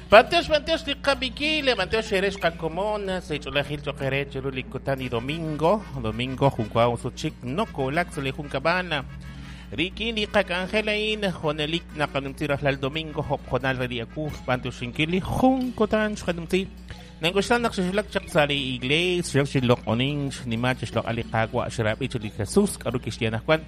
Panteos de Cabiquile, Panteos Eres Cacomona, se hizo la Gilcho Querecho, Lulicotani Domingo, Junco su chic, no colax, le Juncabana, Rikini Cacangelain, Jonelik, Nacanumtiras el domingo, Jonal Rediacus, Panteos Shinkili, Juncotan, Shadumti, Nangostan, Naxilak Chaksari, Iglesia, Shilok Oninch, Nimachis, Lok Alicagua, Sherabich, Jesús, Carukishiana Juan.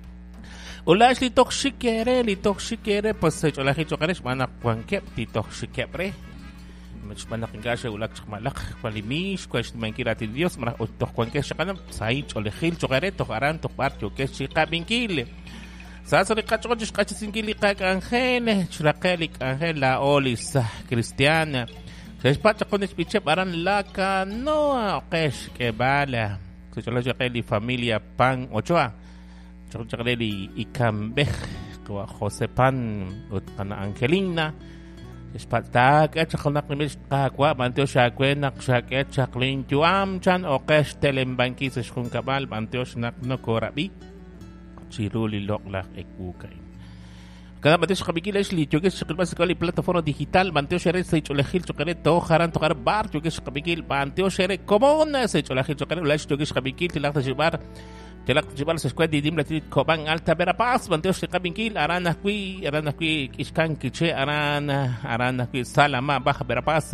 Ulas li toxikere, pues se la hito kares mana kuanke ti toxikere. Mana kingasha ulak malak palimish kwes mankirati Dios mara tok kuanke shakana sai cholehil chokare tokaran tokpartio ke shika binkile. Sasa le kacho sinkili kak angel, chrakelik angel la olis cristiana. Se espacha con espiche paran laka no kesh ke bala. Se chola chakeli familia pan ochoa. Chakreli Ikambej, José Pan, Ana Angelina, Espatak, Echakonak Mishkakwa, Banteo Shakwenak, Shaket, Chaklin, Tuam, Chan, Okesh, Telembankis, Shunkabal, Banteos Nak no Korabi, Chiruli Lokla, Ekukai. Cada Mateo Kabikil es li, que es el plataforma digital, Banteo Shere, se hecho elegir chocaret, Tojaran, Tocar Bar, que es Kabikil, Banteo Shere, común, se hecho elegir chocaret, que es Kabikil, Tilak Jibar. Telak jibal se squad di dim latit Cobán Alta Verapaz, Banteos de Cabiquil, Aranaqui, Iscan Quiche, Aranaqui, Salama, Baja Verapaz,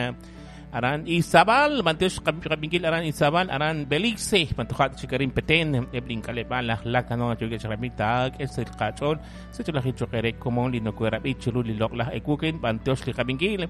Aran Isabal, Banteos Cabiquil, Aran Isabal, Aran Belice, Pantojat Chicarin Petén, Eblin Calebala, la Canoa, Jogues Ramita, es el Cachol, se la Hicho Quere, como Lino Cuerabichuli, Lokla, Ekuken, Banteos de Cabiquil.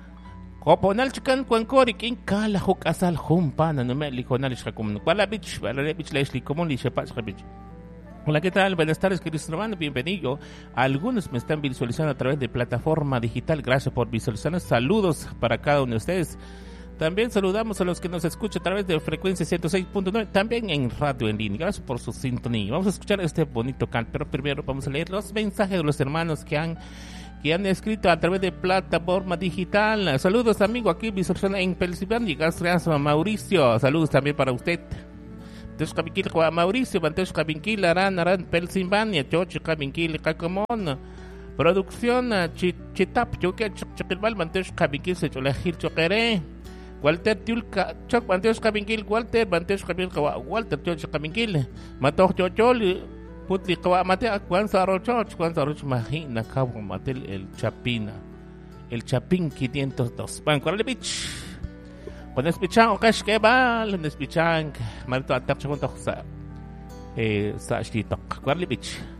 Koponal chikan kwankori kin kala huk asal humpana no me liconal shakum para beach leslie como li sepas beach. Hola, ¿qué tal? Buenas tardes, queridos hermanos, bienvenido. Algunos me están visualizando a través de plataforma digital, gracias por visualizarnos. Saludos para cada uno de ustedes. También saludamos a los que nos escuchan a través de frecuencia 106.9, también en radio en línea. Gracias por su sintonía. Vamos a escuchar este bonito canto, pero primero vamos a leer los mensajes de los hermanos que han escrito a través de plataforma digital. Saludos, amigo, aquí visualizando en Pensilvania. Gracias a Mauricio. Saludos también para usted. Entonces, Cabiquil, Mauricio, Banteos Cabiquil, Aran, Pensilvania, Chocho, Cabiquil, Cacomón. Producción, Chitap, Choque, Choquelbal, Banteos Cabiquil, Secholajil, Choquere. Walter Tiulca, Choc, Banteos Cabiquil, Walter, Banteos Cabiquil, Walter, Chocho, Cabiquil, Mato, Chochol, Putli mate Juan Saroch Majina Cabo Matel el Chapín 502. Van Beach. Pones pichang o cash que bal, pones pichang, Marito Atak Chonto sa Shtitok. Beach.